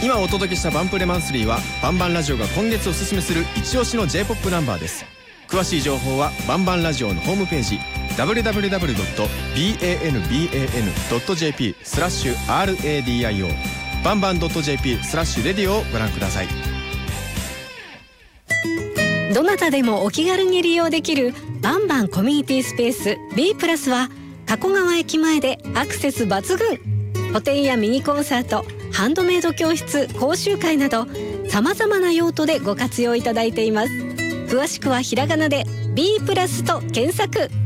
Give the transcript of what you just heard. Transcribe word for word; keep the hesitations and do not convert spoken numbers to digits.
今お届けしたバンプレマンスリーはバンバンラジオが今月おすすめする一押しの J-ポップ ナンバーです。詳しい情報はバンバンラジオのホームページ ダブリューダブリューダブリュードットバンバンドットジェーピー スラッシュ アールエーディーアイオー バンバン .jp スラッシュレディオをご覧ください。 どなたでもお気軽に利用できるバンバンコミュニティスペース B プラスは加古川駅前でアクセス抜群。個展やミニコンサート、ハンドメイド教室、講習会などさまざまな用途でご活用いただいています。詳しくはひらがなで B プラスと検索。